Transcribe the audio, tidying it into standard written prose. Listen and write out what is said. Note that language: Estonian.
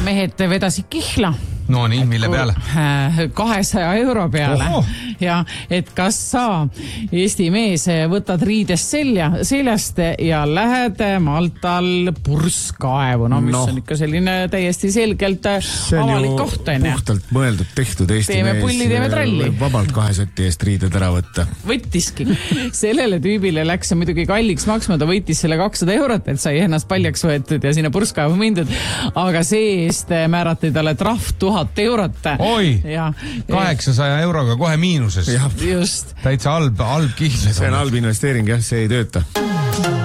mehed vedasid kihla. No nii, mille peale? 200 euro peale. Oho. Ja et kas sa, Eesti mees, võtad riidest seljast ja lähed Maltal purskkaevu, mis on ikka selline täiesti selgelt avalik koht. Puhtalt mõeldud tehtud Eesti teeme mees. Pulli, teeme tralli. Vabalt 2 soti eest riided ära võtta. Võttiski. Sellele tüübile läks see muidugi kalliks maksma, ta võitis selle 200 eurot, et sai ennast paljaks võetud ja sinna purskkaevu mindud. Aga see eest määrati talle trahv 1000 eurot. Oi, ja, 800 euroga kohe miinuses. Just. Täitsa halb kihl. See on halb investeering, jah, see ei tööta.